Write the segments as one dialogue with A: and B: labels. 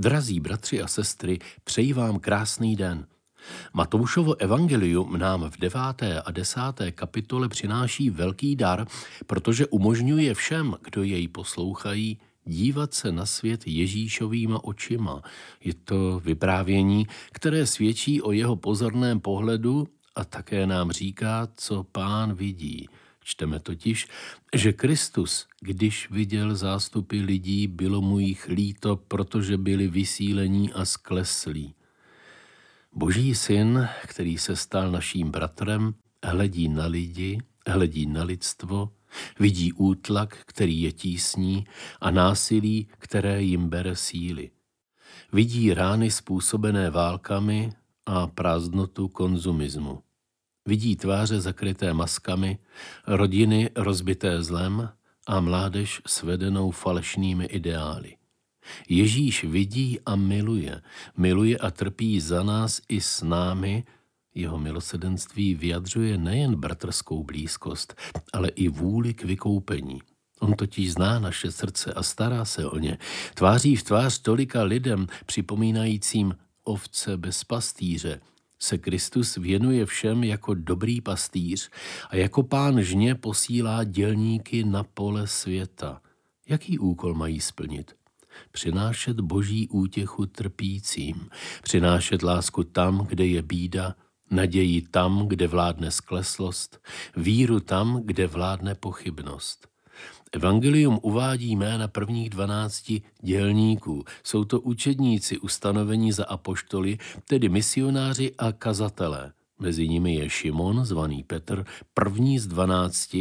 A: Drazí bratři a sestry, přeji vám krásný den. Matoušovo evangelium nám v 9. a 10. kapitole přináší velký dar, protože umožňuje všem, kdo jej poslouchají, dívat se na svět Ježíšovýma očima. Je to vyprávění, které svědčí o jeho pozorném pohledu a také nám říká, co Pán vidí. Čteme totiž, že Kristus, když viděl zástupy lidí, bylo mu jich líto, protože byli vysílení a skleslí. Boží syn, který se stal naším bratrem, hledí na lidi, hledí na lidstvo, vidí útlak, který je tísní, a násilí, které jim bere síly. Vidí rány způsobené válkami a prázdnotu konzumismu. Vidí tváře zakryté maskami, rodiny rozbité zlem a mládež svedenou falešnými ideály. Ježíš vidí a miluje a trpí za nás i s námi. Jeho milosrdenství vyjadřuje nejen bratrskou blízkost, ale i vůli k vykoupení. On totiž zná naše srdce a stará se o ně. Tváří v tvář tolika lidem, připomínajícím ovce bez pastýře, se Kristus věnuje všem jako dobrý pastýř a jako Pán žně posílá dělníky na pole světa. Jaký úkol mají splnit? Přinášet boží útěchu trpícím, přinášet lásku tam, kde je bída, naději tam, kde vládne skleslost, víru tam, kde vládne pochybnost. Evangelium uvádí jména prvních 12 dělníků. Jsou to učedníci ustanovení za apoštoly, tedy misionáři a kazatelé. Mezi nimi je Šimon, zvaný Petr, první z 12,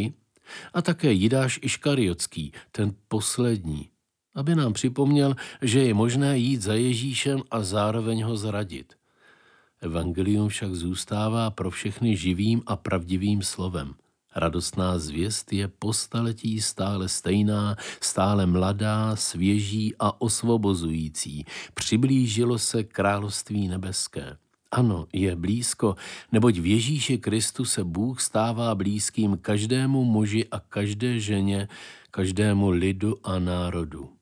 A: a také Jidáš Iškariotský, ten poslední, aby nám připomněl, že je možné jít za Ježíšem a zároveň ho zradit. Evangelium však zůstává pro všechny živým a pravdivým slovem. Radostná zvěst je po staletí stále stejná, stále mladá, svěží a osvobozující. Přiblížilo se království nebeské. Ano, je blízko, neboť v Ježíši Kristu se Bůh stává blízkým každému muži a každé ženě, každému lidu a národu.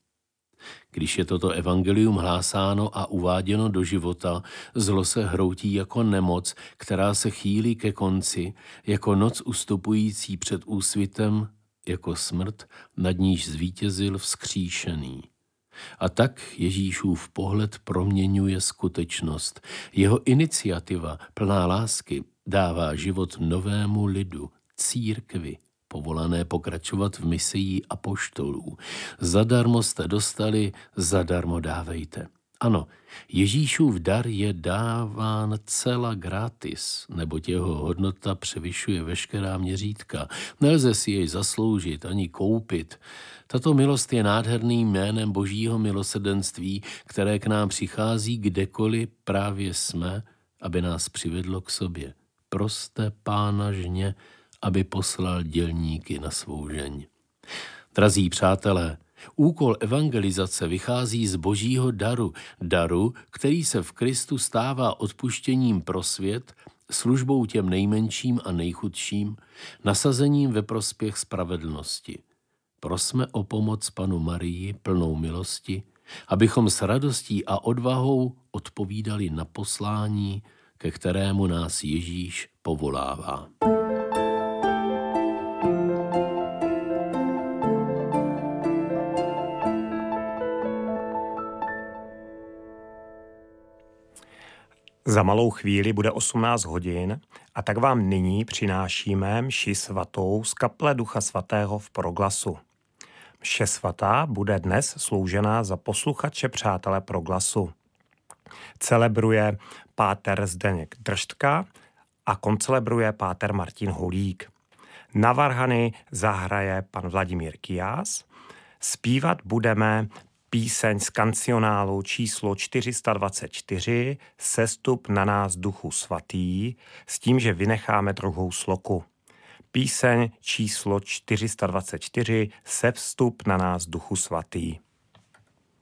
A: Když je toto evangelium hlásáno a uváděno do života, zlo se hroutí jako nemoc, která se chýlí ke konci, jako noc ustupující před úsvitem, jako smrt, nad níž zvítězil vzkříšený. A tak Ježíšův pohled proměňuje skutečnost. Jeho iniciativa, plná lásky, dává život novému lidu, církvi, povolané pokračovat v misii apoštolů. Zadarmo jste dostali, zadarmo dávejte. Ano, Ježíšův dar je dáván zcela gratis, neboť jeho hodnota převyšuje veškerá měřítka. Nelze si jej zasloužit ani koupit. Tato milost je nádherným jménem božího milosrdenství, které k nám přichází kdekoliv právě jsme, aby nás přivedlo k sobě. Proste Pána žně, aby poslal dělníky na svou žeň. Drazí přátelé, úkol evangelizace vychází z božího daru, který se v Kristu stává odpuštěním pro svět, službou těm nejmenším a nejchudším, nasazením ve prospěch spravedlnosti. Prosme o pomoc Panu Marii, plnou milosti, abychom s radostí a odvahou odpovídali na poslání, ke kterému nás Ježíš povolává.
B: Za malou chvíli bude 18 hodin a tak vám nyní přinášíme mši svatou z kaple Ducha Svatého v Proglasu. Mše svatá bude dnes sloužena za posluchače přátelé Proglasu. Celebruje páter Zdeněk Držtka a koncelebruje páter Martin Holík. Na varhany zahraje pan Vladimír Kiás. Zpívat budeme píseň z kancionálu číslo 424 Sestup na nás Duchu Svatý, s tím, že vynecháme druhou sloku. Píseň číslo 424 Sestup na nás Duchu Svatý.